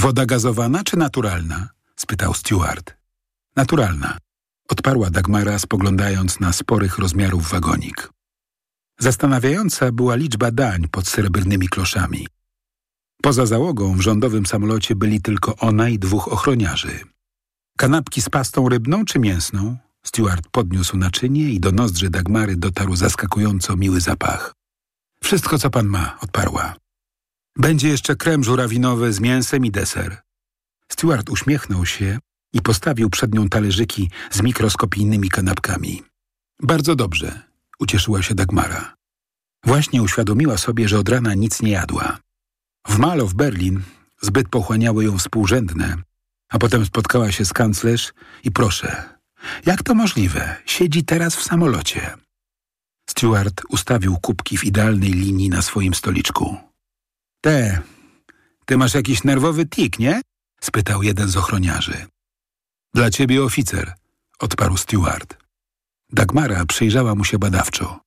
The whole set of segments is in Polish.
Woda gazowana czy naturalna? Spytał steward. Naturalna, odparła Dagmara, spoglądając na sporych rozmiarów wagonik. Zastanawiająca była liczba dań pod srebrnymi kloszami. Poza załogą w rządowym samolocie byli tylko ona i 2 ochroniarzy. Kanapki z pastą rybną czy mięsną? Steward podniósł naczynie i do nozdrzy Dagmary dotarł zaskakująco miły zapach. Wszystko, co pan ma, odparła. Będzie jeszcze krem żurawinowy z mięsem i deser. Steward uśmiechnął się i postawił przed nią talerzyki z mikroskopijnymi kanapkami. Bardzo dobrze, ucieszyła się Dagmara. Właśnie uświadomiła sobie, że od rana nic nie jadła. W Malow Berlin zbyt pochłaniały ją współrzędne, a potem spotkała się z kanclerz i proszę, jak to możliwe? Siedzi teraz w samolocie. Steward ustawił kubki w idealnej linii na swoim stoliczku. Ty masz jakiś nerwowy tik, nie? Spytał jeden z ochroniarzy. Dla ciebie oficer, odparł steward. Dagmara przyjrzała mu się badawczo.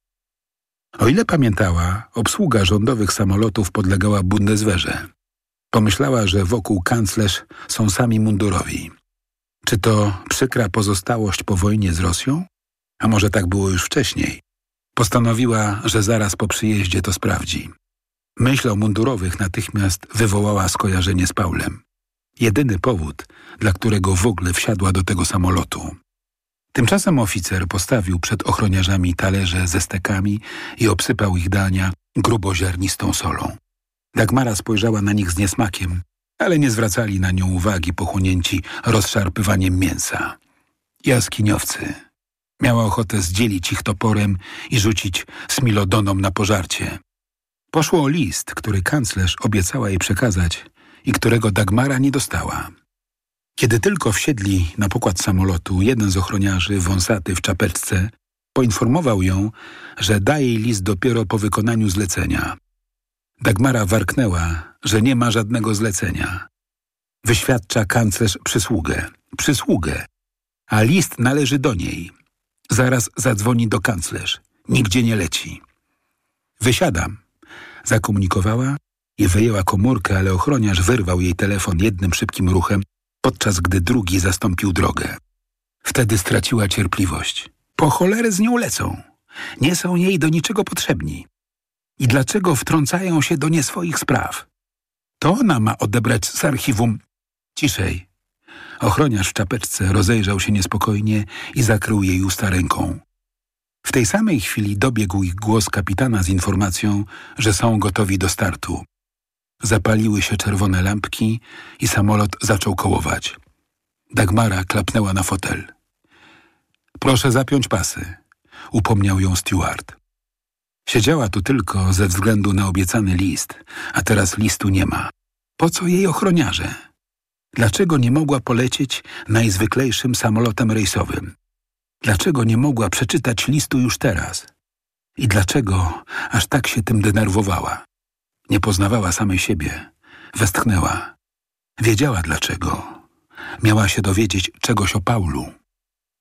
O ile pamiętała, obsługa rządowych samolotów podlegała Bundeswehrze. Pomyślała, że wokół kanclerz są sami mundurowi. Czy to przykra pozostałość po wojnie z Rosją? A może tak było już wcześniej? Postanowiła, że zaraz po przyjeździe to sprawdzi. Myśl o mundurowych natychmiast wywołała skojarzenie z Paulem. Jedyny powód, dla którego w ogóle wsiadła do tego samolotu. Tymczasem oficer postawił przed ochroniarzami talerze ze stekami i obsypał ich dania gruboziarnistą solą. Dagmara spojrzała na nich z niesmakiem, ale nie zwracali na nią uwagi pochłonięci rozszarpywaniem mięsa. Jaskiniowcy. Miała ochotę zdzielić ich toporem i rzucić smilodonom na pożarcie. Poszło o list, który kanclerz obiecała jej przekazać i którego Dagmara nie dostała. Kiedy tylko wsiedli na pokład samolotu, jeden z ochroniarzy, wąsaty w czapeczce, poinformował ją, że da jej list dopiero po wykonaniu zlecenia. Dagmara warknęła, że nie ma żadnego zlecenia. Wyświadcza kanclerz przysługę, a list należy do niej. Zaraz zadzwoni do kanclerz. Nigdzie nie leci. Wysiadam, zakomunikowała i wyjęła komórkę, ale ochroniarz wyrwał jej telefon jednym szybkim ruchem, podczas gdy drugi zastąpił drogę. Wtedy straciła cierpliwość. Po cholerę z nią lecą. Nie są jej do niczego potrzebni. I dlaczego wtrącają się do nie swoich spraw? To ona ma odebrać z archiwum. Ciszej. Ochroniarz w czapeczce rozejrzał się niespokojnie i zakrył jej usta ręką. W tej samej chwili dobiegł ich głos kapitana z informacją, że są gotowi do startu. Zapaliły się czerwone lampki i samolot zaczął kołować. Dagmara klapnęła na fotel. Proszę zapiąć pasy, upomniał ją steward. Siedziała tu tylko ze względu na obiecany list, a teraz listu nie ma. Po co jej ochroniarze? Dlaczego nie mogła polecieć najzwyklejszym samolotem rejsowym? Dlaczego nie mogła przeczytać listu już teraz? I dlaczego aż tak się tym denerwowała? Nie poznawała samej siebie. Westchnęła. Wiedziała dlaczego. Miała się dowiedzieć czegoś o Paulu.